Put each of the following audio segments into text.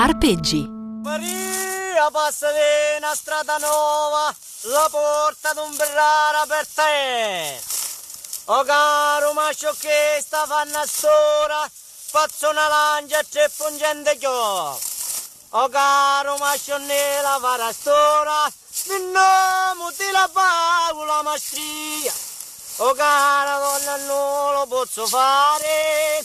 Arpeggi. Maria, passa di una strada nuova, la porta d'un berrare aperta è. O caro mascio che sta fanno a stora, faccio una lancia e tre pungente chiò. O caro mascio nella vara stora, minnomo ti la pago la mastria. O cara donna non lo posso fare,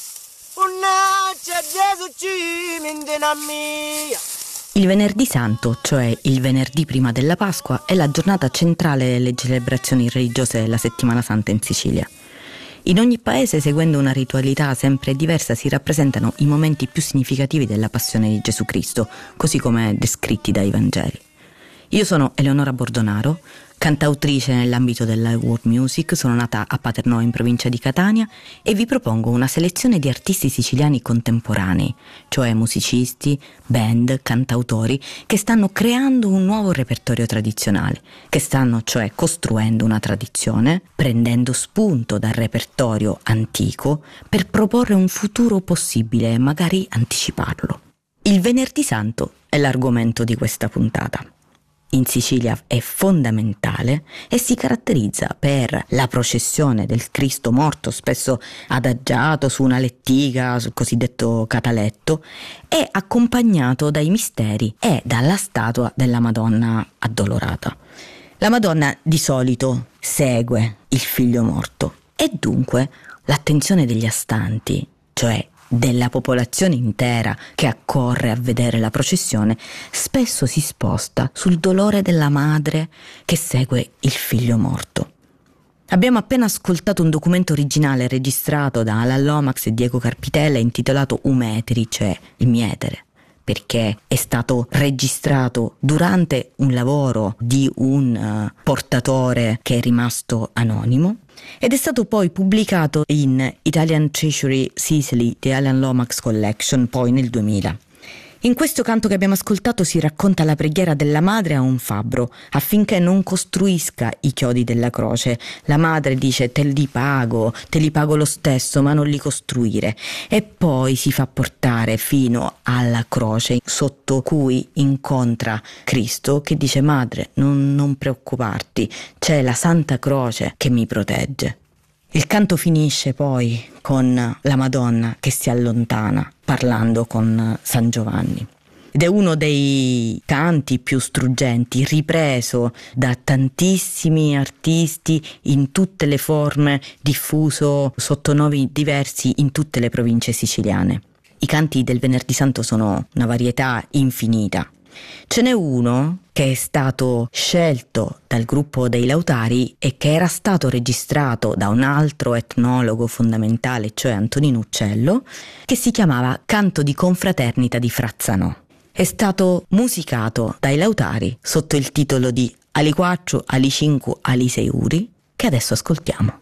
unnaccia Gesù ci mendina mia. Il Venerdì Santo, cioè il venerdì prima della Pasqua, è la giornata centrale delle celebrazioni religiose della Settimana Santa in Sicilia. In ogni paese, seguendo una ritualità sempre diversa, si rappresentano i momenti più significativi della passione di Gesù Cristo, così come descritti dai Vangeli. Io sono Eleonora Bordonaro, cantautrice nell'ambito della world music, sono nata a Paternò in provincia di Catania e vi propongo una selezione di artisti siciliani contemporanei, cioè musicisti, band, cantautori che stanno creando un nuovo repertorio tradizionale, che stanno cioè costruendo una tradizione, prendendo spunto dal repertorio antico per proporre un futuro possibile e magari anticiparlo. Il Venerdì Santo è l'argomento di questa puntata. In Sicilia è fondamentale e si caratterizza per la processione del Cristo morto, spesso adagiato su una lettiga, sul cosiddetto cataletto, e accompagnato dai misteri e dalla statua della Madonna addolorata. La Madonna di solito segue il figlio morto e dunque l'attenzione degli astanti, cioè della popolazione intera che accorre a vedere la processione, spesso si sposta sul dolore della madre che segue il figlio morto. Abbiamo appena ascoltato un documento originale registrato da Alan Lomax e Diego Carpitella intitolato Umeteri, cioè il mietere, perché è stato registrato durante un lavoro di un portatore che è rimasto anonimo ed è stato poi pubblicato in Italian Treasury Sicily The Alan Lomax Collection poi nel 2000. In questo canto che abbiamo ascoltato si racconta la preghiera della madre a un fabbro affinché non costruisca i chiodi della croce. La madre dice te li pago lo stesso, ma non li costruire, e poi si fa portare fino alla croce sotto cui incontra Cristo che dice madre non preoccuparti, c'è la Santa Croce che mi protegge. Il canto finisce poi con la Madonna che si allontana parlando con San Giovanni. Ed è uno dei canti più struggenti, ripreso da tantissimi artisti in tutte le forme, diffuso sotto nomi diversi in tutte le province siciliane. I canti del Venerdì Santo sono una varietà infinita. Ce n'è uno che è stato scelto dal gruppo dei Lautari e che era stato registrato da un altro etnologo fondamentale, cioè Antonino Uccello, che si chiamava Canto di confraternita di Frazzanò. È stato musicato dai Lautari sotto il titolo di Ali 4, Ali 5, Ali 6 uri, che adesso ascoltiamo.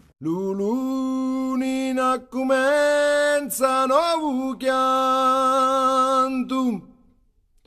Lulunina comenza nuovo chianto.